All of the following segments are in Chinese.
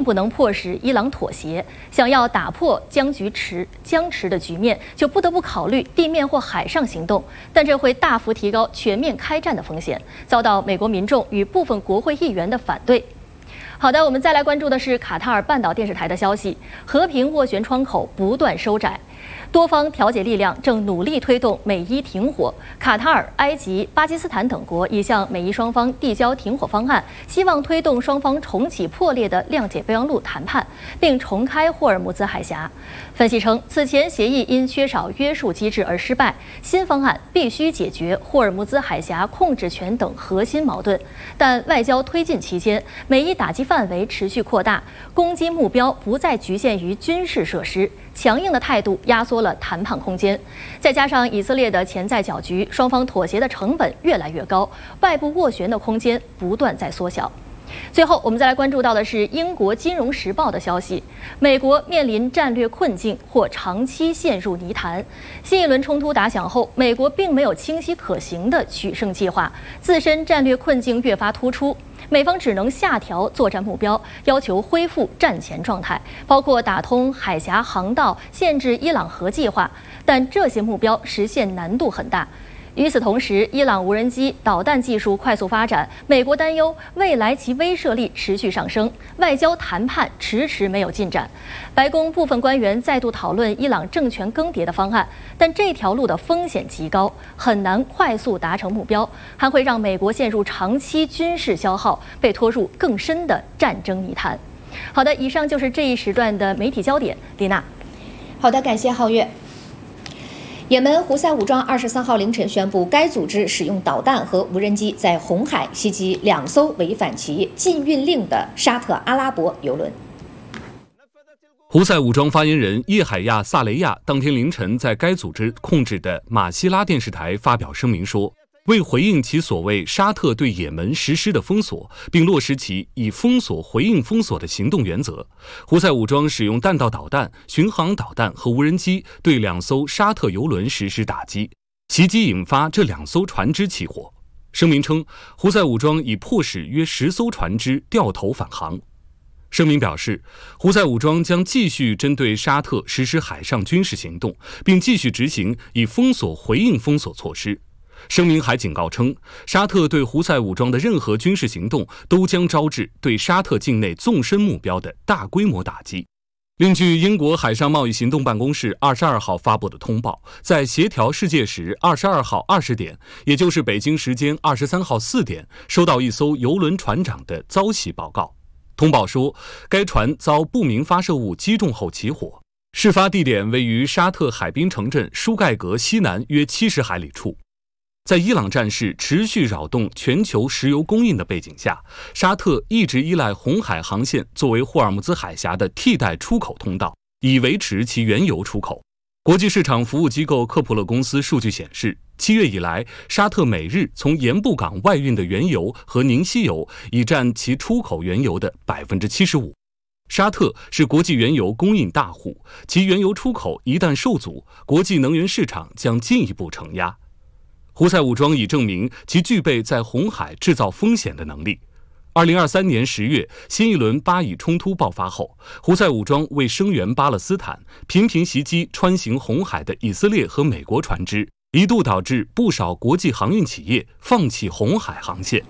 不能迫使伊朗妥协。想要打破僵持的局面，就不得不考虑地面或海上行动，但这会大幅提高全面开战的风险，遭到美国民众与部分国会议员的反对。好的，我们再来关注的是卡塔尔半岛电视台的消息，和平斡旋窗口不断收窄。多方调解力量正努力推动美伊停火。卡塔尔、埃及、巴基斯坦等国已向美伊双方递交停火方案，希望推动双方重启破裂的谅解备忘录谈判，并重开霍尔木兹海峡。分析称，此前协议因缺少约束机制而失败，新方案必须解决霍尔木兹海峡控制权等核心矛盾。但外交推进期间，美伊打击范围持续扩大，攻击目标不再局限于军事设施。强硬的态度压缩了谈判空间，再加上以色列的潜在搅局，双方妥协的成本越来越高，外部斡旋的空间不断在缩小。最后，我们再来关注到的是英国《金融时报》的消息：美国面临战略困境或长期陷入泥潭。新一轮冲突打响后，美国并没有清晰可行的取胜计划，自身战略困境越发突出。美方只能下调作战目标，要求恢复战前状态，包括打通海峡航道、限制伊朗核计划，但这些目标实现难度很大。与此同时，伊朗无人机、导弹技术快速发展，美国担忧未来其威慑力持续上升，外交谈判迟迟没有进展。白宫部分官员再度讨论伊朗政权更迭的方案，但这条路的风险极高，很难快速达成目标，还会让美国陷入长期军事消耗，被拖入更深的战争泥潭。好的，以上就是这一时段的媒体焦点。丽娜， 好的，感谢皓月。也门胡塞武装23号凌晨宣布，该组织使用导弹和无人机在红海袭击2艘违反其禁运令的沙特阿拉伯油轮。 胡塞武装发言人叶海亚·萨雷亚当天凌晨在该组织控制的马希拉电视台发表声明说，为回应其所谓沙特对也门实施的封锁，并落实其以封锁回应封锁的行动原则，胡塞武装使用弹道导弹、巡航导弹和无人机对2艘沙特油轮实施打击，袭击引发这2艘船只起火。声明称，胡塞武装已迫使约10艘船只掉头返航。声明表示，胡塞武装将继续针对沙特实施海上军事行动，并继续执行以封锁回应封锁措施。声明还警告称，沙特对胡塞武装的任何军事行动都将招致对沙特境内纵深目标的大规模打击。另据英国海上贸易行动办公室22号发布的通报，在协调世界时22号20点，也就是北京时间23号4点，收到一艘油轮船长的遭袭报告。通报说，该船遭不明发射物击中后起火，事发地点位于沙特海滨城镇舒盖格西南约70海里处。在伊朗战事持续扰动全球石油供应的背景下，沙特一直依赖红海航线作为霍尔木兹海峡的替代出口通道，以维持其原油出口。国际市场服务机构科普勒公司数据显示，7月以来，沙特每日从盐布港外运的原油和凝稀油已占其出口原油的75%。沙特是国际原油供应大户，其原油出口一旦受阻，国际能源市场将进一步承压。胡塞武装已证明其具备在红海制造风险的能力。2023年10月，新一轮巴以冲突爆发后，胡塞武装为声援巴勒斯坦，频频袭击穿行红海的以色列和美国船只，一度导致不少国际航运企业放弃红海航线。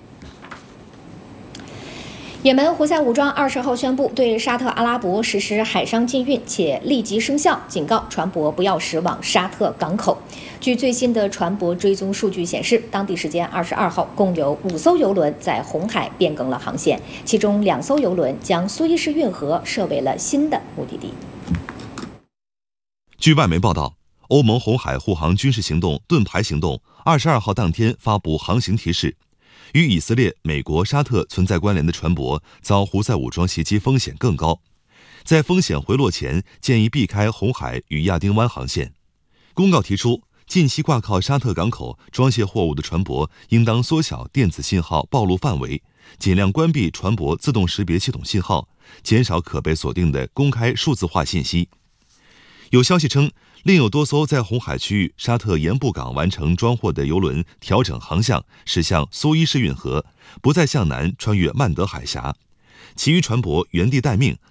也门胡塞武装20号宣布对沙特阿拉伯实施海上禁运，且立即生效，警告船舶不要驶往沙特港口。据最新的船舶追踪数据显示，当地时间22号，共有5艘油轮在红海变更了航线，其中2艘油轮将苏伊士运河设为了新的目的地。 据外媒报道，欧盟红海护航军事行动盾牌行动22号当天发布航行提示，与以色列、美国、沙特存在关联的船舶遭胡塞武装袭击风险更高，在风险回落前，建议避开红海与亚丁湾航线。公告提出，近期挂靠沙特港口装卸货物的船舶应当缩小电子信号暴露范围，尽量关闭船舶自动识别系统信号，减少可被锁定的公开数字化信息。有消息称，另有多艘在红海区域沙特盐布港完成装货的油轮调整航向，驶向苏伊士运河，不再向南穿越曼德海峡。其余船舶原地待命，